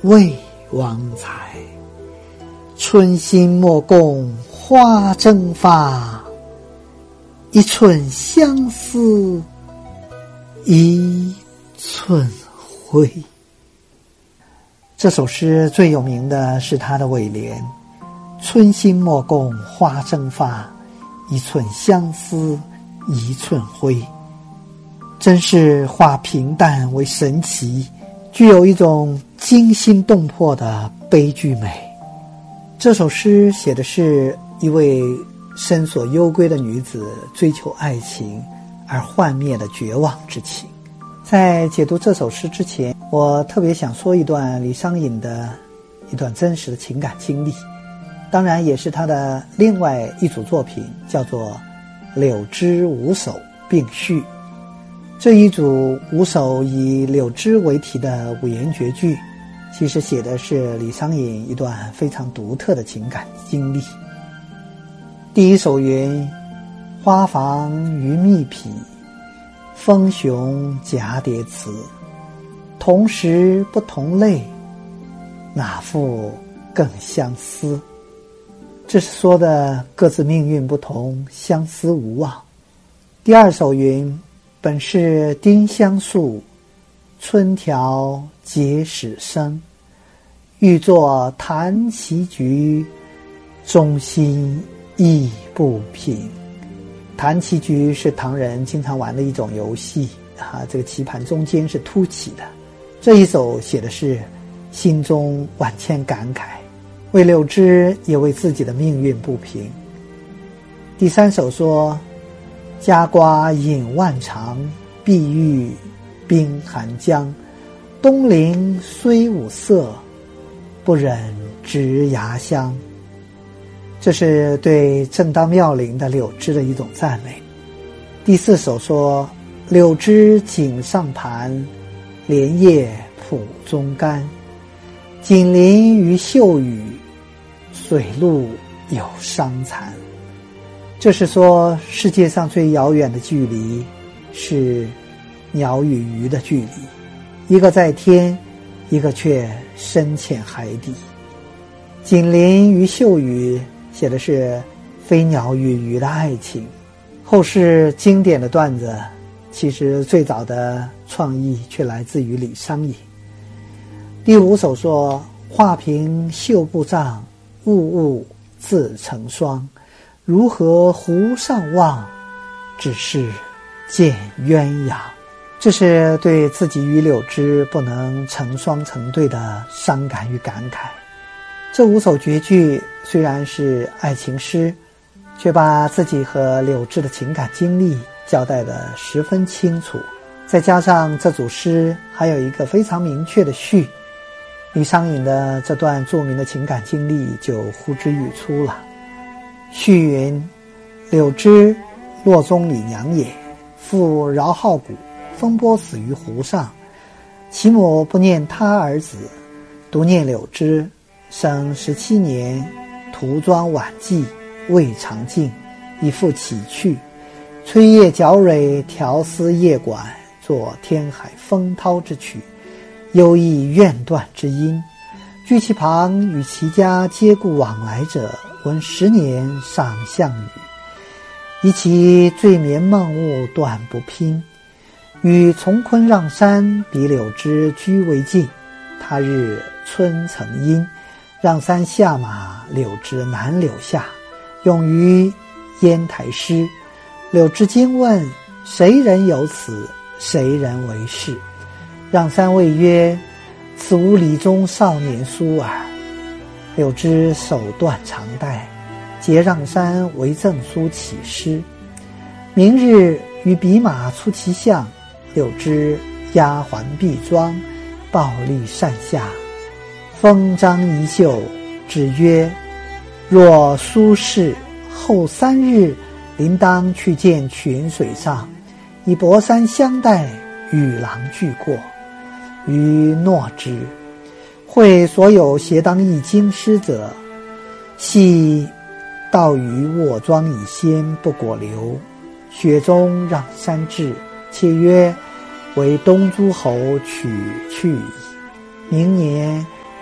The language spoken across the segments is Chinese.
魏王才。春心莫共花争发，一寸相思一寸灰。这首诗最有名的是它的尾联：春心莫共花争发，一寸相思一寸灰。真是化平淡为神奇，具有一种惊心动魄的悲剧美。这首诗写的是一位深锁幽闺的女子追求爱情而幻灭的绝望之情。在解读这首诗之前，我特别想说一段李商隐的一段真实的情感经历，当然也是他的另外一组作品，叫做《柳枝五首并序》。这一组五首以柳枝为题的五言绝句，其实写的是李商隐一段非常独特的情感经历。第一首云：花房鱼蜜匹，风雄蛱蝶雌。同时不同类，哪复更相思。这是说的各自命运不同，相思无望。第二首云：本是丁香树，春条结始生。欲作弹棋局，中心意不平。弹棋局是唐人经常玩的一种游戏这个棋盘中间是凸起的。这一首写的是心中万千感慨，为柳枝也为自己的命运不平。第三首说：夹瓜饮万长，碧玉冰寒江。东陵虽五色，不忍直牙香。这是对正当妙龄的柳枝的一种赞美。第四首说：柳枝颈上盘，莲叶圃中干。紧邻于秀宇，水路有伤残。这是说世界上最遥远的距离是鸟与鱼的距离，一个在天，一个却深潜海底。紧邻于秀宇写的是飞鸟与鱼的爱情。后世经典的段子，其实最早的创意却来自于李商隐。第五首说：画屏绣布帐，物物自成双。如何湖上望，只是见鸳鸯。这是对自己与柳枝不能成双成对的伤感与感慨。这五首绝句虽然是爱情诗，却把自己和柳枝的情感经历交代得十分清楚。再加上这组诗还有一个非常明确的序，李商隐的这段著名的情感经历就呼之欲出了。序云：柳枝，洛中李娘也，父饶好古，风波死于湖上。其母不念他儿子，独念柳枝。生17年，涂妆晚髻，未尝尽，以复起去。吹叶绞蕊，调丝叶管，作天海风涛之曲，忧亦怨断之音。居其旁，与其家皆故往来者，闻10年上项羽。以其醉眠梦寤，断不拼。与从坤让山，比柳枝居为近。他日春曾阴，让山下马，柳枝难留下。咏于烟台诗。柳枝惊问：谁人有此？谁人为是？让山谓曰：此吾李中少年书耳。柳枝手断长带，结让山为证书起诗。明日与比马出其巷，柳枝丫鬟闭妆，抱立扇下。风张衣袖，只曰：若苏轼后3日，临当去见泉水上，以博山相待，与郎俱过。余诺之。会所有携当易经诗者，系道于卧妆以先，不果留。雪中让山至，且曰：为东诸侯取去矣。明年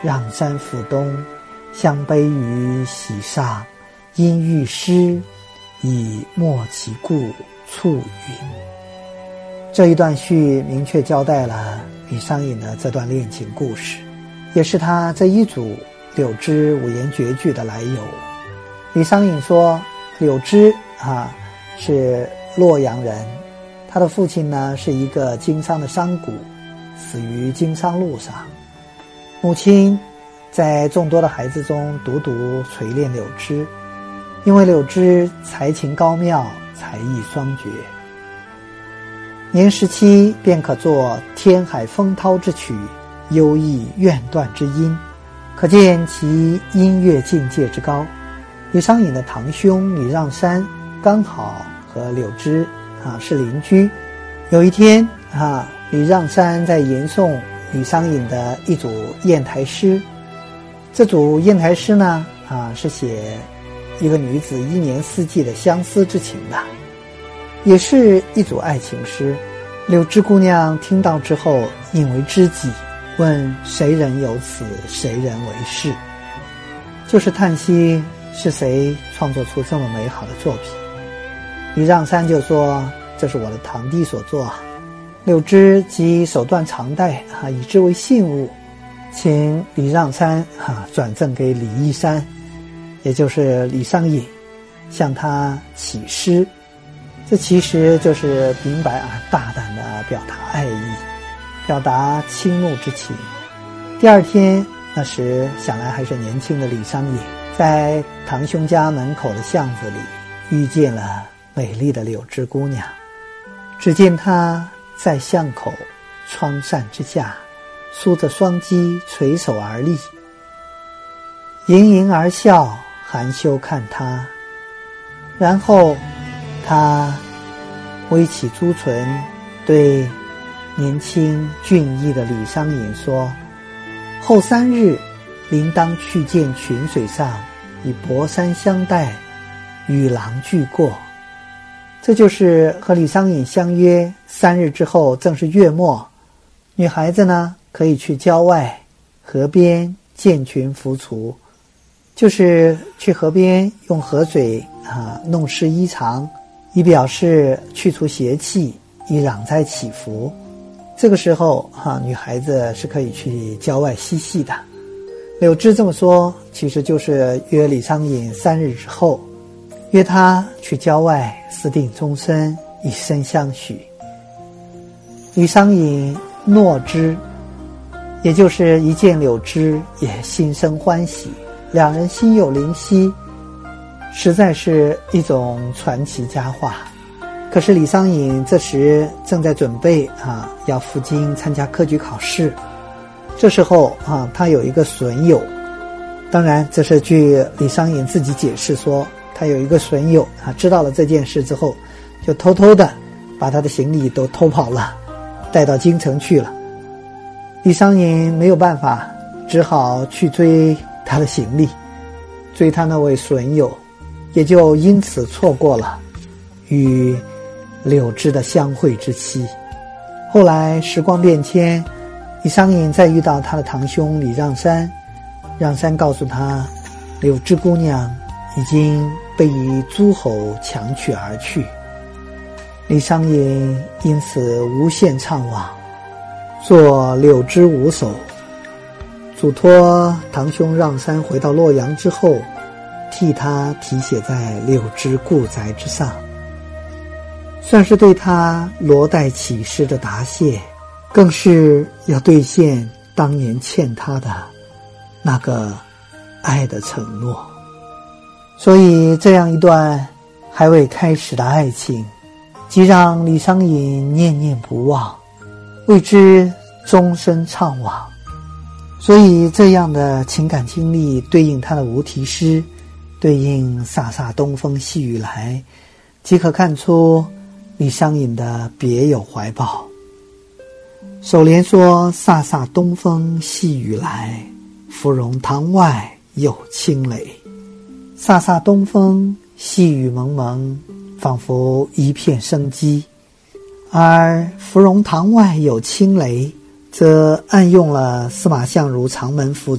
让山复东，相悲于席上，因欲诗，以莫其故，促云。这一段序明确交代了李商隐的这段恋情故事，也是他这一组柳枝五言绝句的来由。李商隐说，柳枝是洛阳人，他的父亲呢是一个经商的商贾，死于经商路上。母亲在众多的孩子中独锤炼柳枝，因为柳枝才情高妙，才艺双绝，年17便可作天海风涛之曲，优异愿断之音，可见其音乐境界之高。李商隐的堂兄李让山刚好和柳枝是邻居。有一天李让山在吟诵李商隐的一组砚台诗。这组砚台诗呢是写一个女子一年四季的相思之情的，也是一组爱情诗。柳枝姑娘听到之后引为知己，问谁人有此，谁人为是，就是叹息是谁创作出这么美好的作品。李让山就说，这是我的堂弟所作柳枝即手段长带以之为信物，请李让山转赠给李义山，也就是李商隐，向他起诗。这其实就是明白而大胆地表达爱意，表达倾慕之情。第二天，那时想来还是年轻的李商隐，在堂兄家门口的巷子里遇见了美丽的柳枝姑娘。只见她在巷口窗扇之下，梳着双髻，垂手而立，盈盈而笑，含羞看她。然后她微起朱唇，对年轻俊逸的李商隐说，后3日临当去见群水上，以薄衫相待，与郎俱过。这就是和李商隐相约3日之后，正是月末，女孩子呢可以去郊外河边建群浮锄，就是去河边用河水弄湿衣裳，以表示去除邪气，以攘灾祈福。这个时候女孩子是可以去郊外嬉戏的。柳枝这么说，其实就是约李商隐3日之后，约他去郊外私定终身，以身相许。李商隐诺之，也就是一见柳枝也心生欢喜，两人心有灵犀，实在是一种传奇佳话。可是李商隐这时正在准备要赴京参加科举考试。这时候他有一个损友，当然这是据李商隐自己解释说，他有一个损友知道了这件事之后，就偷偷的把他的行李都偷跑了，带到京城去了。李商隐没有办法，只好去追他的行李，追他那位损友，也就因此错过了与柳枝的相会之期。后来时光变迁，李商隐再遇到他的堂兄李让山，让山告诉他，柳枝姑娘已经被一诸侯强取而去。李商隐因此无限怅惘，作柳枝五首，嘱托堂兄让山回到洛阳之后，替他题写在柳枝故宅之上，算是对他罗带起诗的答谢，更是要兑现当年欠他的那个爱的承诺。所以这样一段还未开始的爱情，即让李商隐念念不忘，为之终身怅惘。所以这样的情感经历对应他的无题诗，对应飒飒东风细雨来，即可看出李商隐的别有怀抱。首联说，飒飒东风细雨来，芙蓉塘外有轻雷。飒飒东风，细雨蒙蒙，仿佛一片生机。而芙蓉塘外有轻雷，则暗用了司马相如长门赋